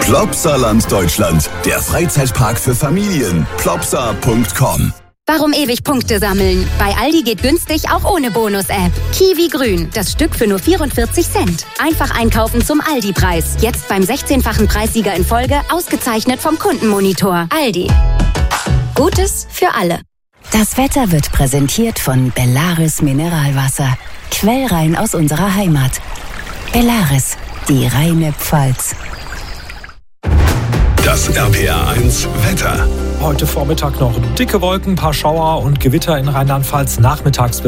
Plopsaland Deutschland, der Freizeitpark für Familien. Plopsa.com. Warum ewig Punkte sammeln? Bei Aldi geht günstig auch ohne Bonus-App. Kiwi Grün, das Stück für nur 44 Cent. Einfach einkaufen zum Aldi-Preis. Jetzt beim 16-fachen Preissieger in Folge, ausgezeichnet vom Kundenmonitor. Aldi. Gutes für alle. Das Wetter wird präsentiert von Bellaris Mineralwasser. Quellrein aus unserer Heimat. Bellaris, die reine Pfalz. Das RPR1 Wetter. Heute Vormittag noch dicke Wolken, paar Schauer und Gewitter in Rheinland-Pfalz. Nachmittags